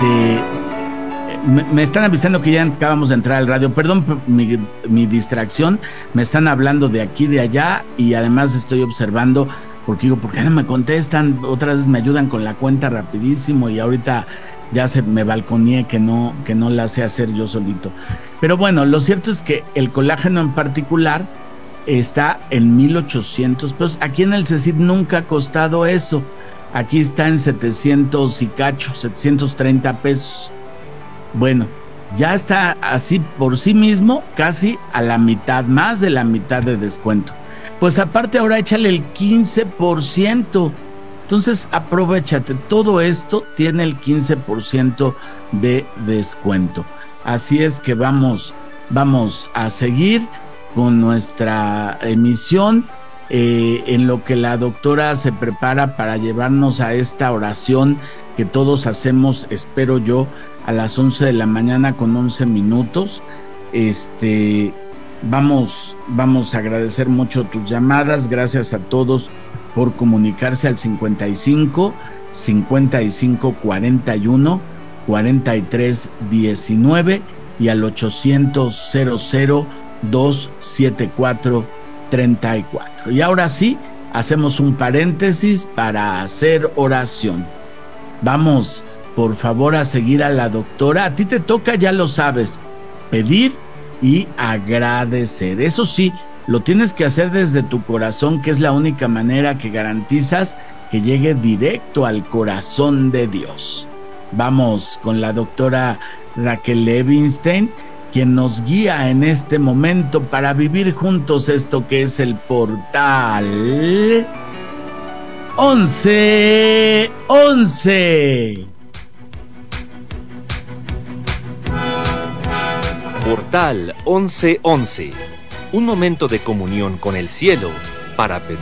Me están avisando que ya acabamos de entrar al radio. Perdón por mi distracción. Me están hablando de aquí, de allá, y además estoy observando, porque digo, ¿por qué no me contestan? Otras veces me ayudan con la cuenta rapidísimo y ahorita ya me balconeé que no la sé hacer yo solito. Pero bueno, lo cierto es que el colágeno en particular está en 1,800 pesos. Aquí en el CECID nunca ha costado eso. Aquí está en 700 y cacho, 730 pesos. Bueno, ya está así por sí mismo, casi a la mitad, más de la mitad de descuento. Pues aparte ahora échale el 15%. Entonces aprovéchate, todo esto tiene el 15% de descuento. Así es que vamos a seguir con nuestra emisión, en lo que la doctora se prepara para llevarnos a esta oración que todos hacemos, espero yo, a las 11 de la mañana con 11 minutos. Vamos a agradecer mucho tus llamadas. Gracias a todos por comunicarse al 55 41 43 19 y al 800 00 274 34. Y ahora sí, hacemos un paréntesis para hacer oración. Vamos, por favor, a seguir a la doctora. A ti te toca, ya lo sabes, pedir y agradecer. Eso sí, lo tienes que hacer desde tu corazón, que es la única manera que garantizas que llegue directo al corazón de Dios. Vamos con la doctora Raquel Levinstein, quien nos guía en este momento para vivir juntos esto que es el Portal 11:11. Portal 11:11. Un momento de comunión con el cielo para pedir